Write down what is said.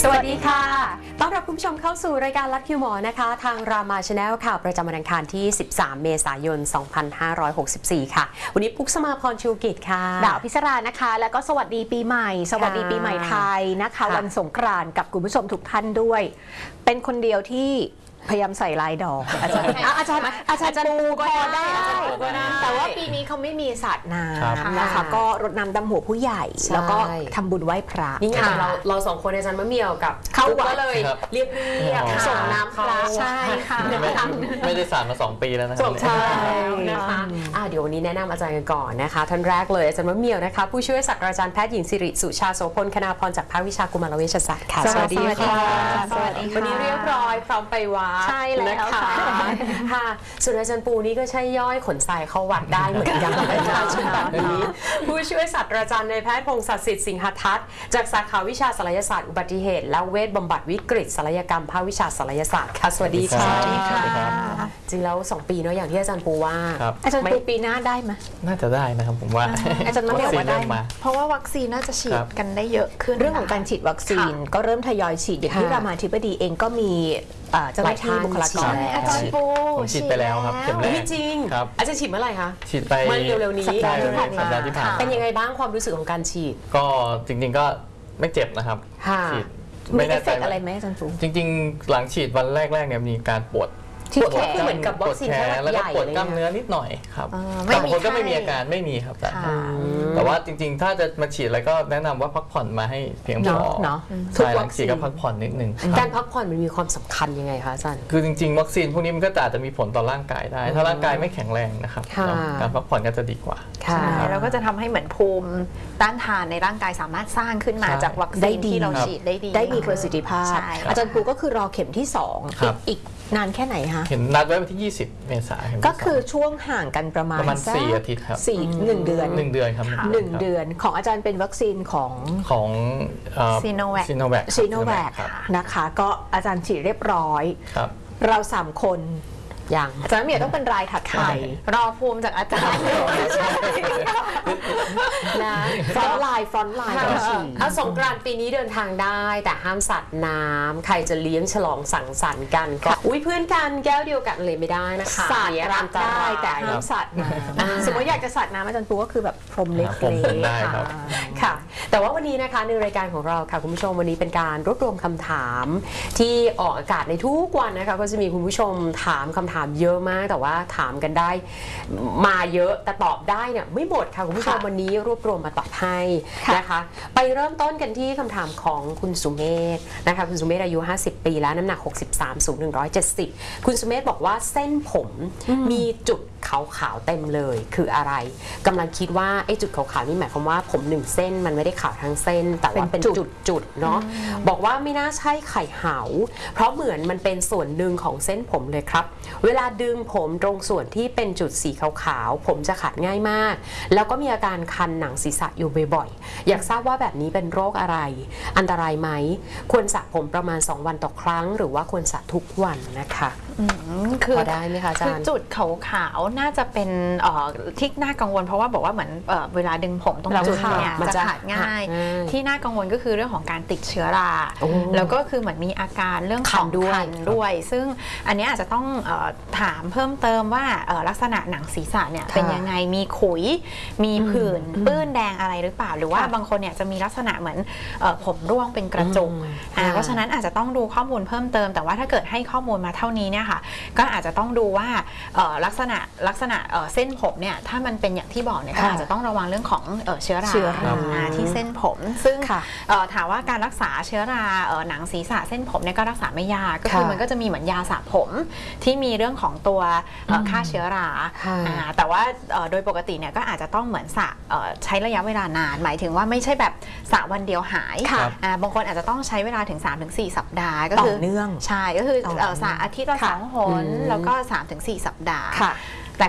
สวัสดีค่ะต้อนรับคุณผู้ชมเข้าสู่รายการลัดคิวหมอนะคะทางรามาชาแนลข่าวประจำวันอังคารที่13เมษายน2564ค่ะวันนี้พุกสมาพรชูกิจค่ะดาวพิศรานะคะแล้วก็สวัสดีปีใหม่สวัสดีปีใหม่ไทยนะคะวันสงกรานต์กับคุณผู้ชมทุกท่านด้วยเป็นคนเดียวที่พยายามใส่ลายดอกอาจารย์ปูก็ได้แต่ว่าปีนี้เขาไม่มีศาสตร์น้ำนะคะก็รดน้ำดำหัวผู้ใหญ่แล้วก็ทำบุญไหว้พระนี่ไงเราสองคนอาจารย์มะเมี่ยวกับเขาก็เลยเรียบส่งน้ำพระใช่ค่ะไม่ได้สานมา2 ปีแล้วนะใช่นะคะเดี๋ยววันนี้แนะนำอาจารย์กันก่อนนะคะท่านแรกเลยอาจารย์มะเมี่ยวนะคะผู้ช่วยศาสตราจารย์แพทย์หญิงสิริสุชาโสพลคณาพรจากภาควิชากุมารเวชศาสตร์ค่ะสวัสดีค่ะวันนี้เรียบร้อยพร้อมไปวัดใช่แล้วค่ะส่วนอาจารย์ปูนี่ก็ใช่ย่อยขนทรายเข้าวัดได้เหมือนกันนะคะชุดแบบนี้ผู้ช่วยศาสตราจารย์นายแพทย์พงศ์ศักดิ์สิทธิ์สิงหทัศน์จากสาขาวิชาศัลยศาสตร์อุบัติเหตุและเวชบำบัดวิกฤตศัลยกรรมภาควิชาศัลยศาสตร์ค่ะสวัสดีค่ะจริงแล้ว2 ปีเนาะอย่างที่อาจารย์ปูว่าอาจารย์ปูปีหน้าได้ไหมน่าจะได้นะครับผมว่าอาจารย์บอกว่าได้เพราะว่าวัคซีนน่าจะฉีดกันได้เยอะขึ้นเรื่องของการฉีดวัคซีนก็เริ่มทยอยฉีดอย่างที่รามาธิบดีเองก็มีเจ้าหน้าที่บุคลากรอาจารย์ปูฉีดไปแล้วครับเข็มแรกจริงอาจารย์ฉีดเมื่อไหร่คะฉีดไปเร็วๆนี้สัปดาห์ที่ผ่านเป็นยังไงบ้างความรู้สึกของการฉีดก็จริงๆก็ไม่เจ็บนะครับฉีดไม่ได้เอฟเฟกต์อะไรไหมอาจารย์ปูจริงๆหลังฉีดวันแรกๆเนี่ยมีการปวดเหมือนกับวัคซีนแค่แล้วก็ปวดกล้ามเนื้อนิดหน่อยครับบางคนก็ไม่มีอาการไม่มีครับแต่ว่าจริงๆถ้าจะมาฉีดอะไรก็แนะนำว่าพักผ่อนมาให้เพียงพอใช่หลังฉีดก็พักผ่อนนิดนึงการพักผ่อนมันมีความสำคัญยังไงคะอาจารย์คือจริงๆวัคซีนพวกนี้มันก็อาจจะมีผลต่อร่างกายได้ถ้าร่างกายไม่แข็งแรงนะครับการพักผ่อนก็จะดีกว่าใช่แล้วก็จะทำให้เหมือนภูมิต้านทานในร่างกายสามารถสร้างขึ้นมาจากวัคซีนที่เราฉีดได้มีประสิทธิภาพอาจารย์ปูก็คือรอเข็มที่2อีกนานแค่ไหนคะเห็นนัดไว้วันที่20 เมษายนก็คือช่วงห่างกันประมาณ 4 อาทิตย์ครับ 1 เดือน 1 เดือนครับ 1 เดือนของอาจารย์เป็นวัคซีนของซีโนแวคนะคะก็อาจารย์ฉีดเรียบร้อยเรา3 คนอย่างอาจารย์เมียต้องเป็นรายถัดไปรอภูมิจากอาจารย์นะฟรอนไลน์สงกรานต์ปีนี้เดินทางได้แต่ห้ามสัตว์น้ำใครจะเลี้ยงฉลองสังสรรค์กันก็เพื่อนกันแก้วเดียวกันเลยไม่ได้นะคะสัตว์รักได้แต่ห้ามสัตว์สมมติอยากจะสัตว์น้ำอาจารย์ปูก็คือแบบพรมเล็กๆค่ะแต่ว่าวันนี้นะคะในรายการของเราค่ะคุณผู้ชมวันนี้เป็นการรวบรวมคำถามที่ออกอากาศในทุกวันนะคะก็จะมีคุณผู้ชมถามคำถามเยอะมากแต่ว่าถามกันได้มาเยอะแต่ตอบได้เนี่ยไม่หมดค่ะคุณผู้ชมวันนี้รวบรวมมาตอบให้นะคะไปเริ่มต้นกันที่คำถามของคุณสุเมธนะคะคุณสุเมธอายุ50 ปีแล้วน้ำหนัก63สูง170คุณสุเมธบอกว่าเส้นผมมีจุดขาวๆเต็มเลยคืออะไรกำลังคิดว่าไอ้จุดขาวๆนี่หมายความว่าผม1 เส้นมันไม่ได้ขาวทั้งเส้นแต่ว่าเป็นจุดๆเนาะบอกว่าไม่น่าใช่ไข่เหาเพราะเหมือนมันเป็นส่วนหนึ่งของเส้นผมเลยครับเวลาดึงผมตรงส่วนที่เป็นจุดสีขาวๆผมจะขาดง่ายมากแล้วก็มีอาการคันหนังศีรษะอยู่บ่อยๆอยากทราบว่าแบบนี้เป็นโรคอะไรอันตรายไหมควรสระผมประมาณ2 วันต่อครั้งหรือว่าควรสระทุกวันนะคะคือได้ไหมคะอาจารย์จุดขาวๆน่าจะเป็นที่น่ากังวลเพราะว่าบอกว่าเหมือนเวลาดึงผมตรงจุดเนี่ยจะขาดง่ายที่น่ากังวลก็คือเรื่องของการติดเชื้อราแล้วก็คือเหมือนมีอาการเรื่องของคันด้วยซึ่งอันนี้อาจจะต้องถามเพิ่มเติมว่าลักษณะหนังศีรษะเนี่ยเป็นยังไงมีขุยมีผื่นปื้นแดงอะไรหรือเปล่าหรือว่าบางคนเนี่ยจะมีลักษณะเหมือนผมร่วงเป็นกระจุกเพราะฉะนั้นอาจจะต้องดูข้อมูลเพิ่มเติมแต่ว่าถ้าเกิดให้ข้อมูลมาเท่านี้เนี่ยค่ะก็อาจจะต้องดูว่าลักษณะเส้นผมเนี่ยถ้ามันเป็นอย่างที่บอกเนี่ยก็อาจจะต้องระวังเรื่องของเชื้อราที่เส้นผมซึ่งถามว่าการรักษาเชื้อราหนังศีรษะเส้นผมเนี่ยก็รักษาไม่ยากก็คือมันก็จะมีเหมือนยาสระผมที่มีเรื่องของตัวฆ่าเชื้อราแต่ว่าโดยปกติเนี่ยก็อาจจะต้องเหมือนสระใช้ระยะเวลานานหมายถึงว่าไม่ใช่แบบสระวันเดียวหายบางคนอาจจะต้องใช้เวลาถึง 3-4 สัปดาห์ก็คือเนื่องใช่ก็คือสระอาทิตย์ละ2 หนแล้วก็ 3-4 สัปดาห์